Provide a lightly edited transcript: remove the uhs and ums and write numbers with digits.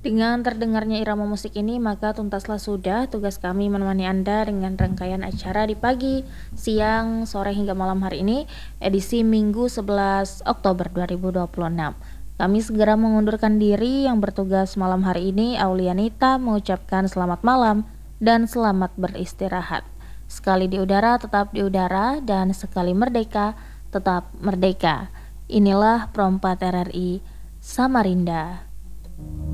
Dengan terdengarnya irama musik ini, maka tuntaslah sudah tugas kami menemani Anda dengan rangkaian acara di pagi, siang, sore hingga malam hari ini, edisi Minggu 11 Oktober 2026. Kami segera mengundurkan diri. Yang bertugas malam hari ini, Aulianita, mengucapkan selamat malam dan selamat beristirahat. Sekali di udara, tetap di udara, dan sekali merdeka, tetap merdeka. Inilah Prompat RRI Samarinda.